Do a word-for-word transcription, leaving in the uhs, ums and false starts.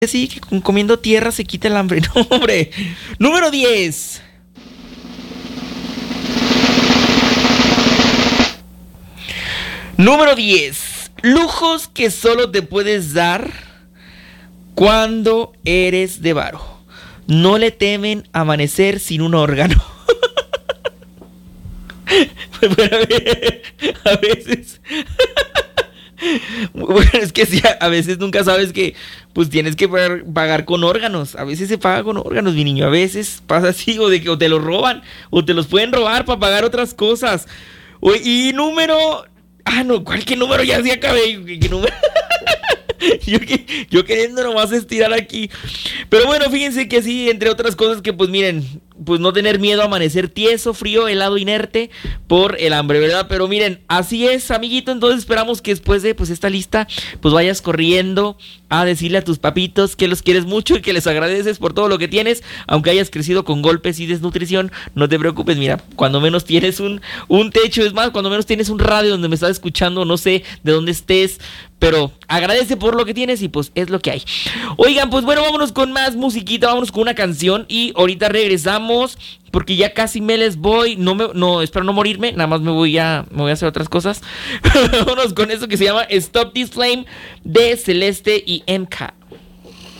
Sí, que con- comiendo tierra se quita el hambre. No, hombre. Número diez. Número diez. Lujos que solo te puedes dar cuando eres de varo. No le temen amanecer sin un órgano. Bueno, a veces... Bueno, es que sí, a veces nunca sabes que pues tienes que pagar, pagar con órganos. A veces se paga con órganos, mi niño. A veces pasa así, o de que o te los roban, o te los pueden robar para pagar otras cosas. O- y número... Ah, no, ¿cuál que número? Ya se acabé. ¿Qué, qué número? Yo, que- yo queriendo nomás estirar aquí. Pero bueno, fíjense que sí, entre otras cosas que pues miren, pues no tener miedo a amanecer tieso, frío, helado, inerte por el hambre, ¿verdad? Pero miren, así es, amiguito. Entonces esperamos que después de pues esta lista pues vayas corriendo a decirle a tus papitos que los quieres mucho y que les agradeces por todo lo que tienes. Aunque hayas crecido con golpes y desnutrición, no te preocupes, mira, cuando menos tienes un, un techo, es más, cuando menos tienes un radio donde me estás escuchando, no sé de dónde estés, pero agradece por lo que tienes y pues es lo que hay. Oigan, pues bueno, vámonos con más musiquita, vámonos con una canción y ahorita regresamos porque ya casi me les voy. No me, no, espero no morirme, nada más me voy a, me voy a hacer otras cosas. Vámonos con eso que se llama Stop This Flame de Celeste y M K.